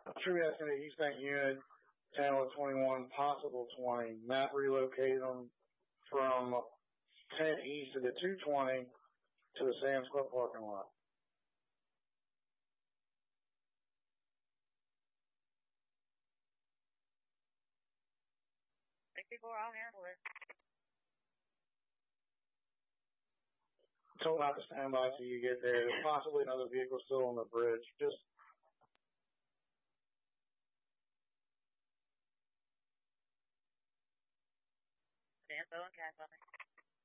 True estimate East Bank unit, channel 21, possible 20. Matt relocated them from 10 east of the 220 to the Sam's Club parking lot. People are on there for it. Told not to stand by till you get there. There's possibly another vehicle still on the bridge. Just Sambo and Cass on it.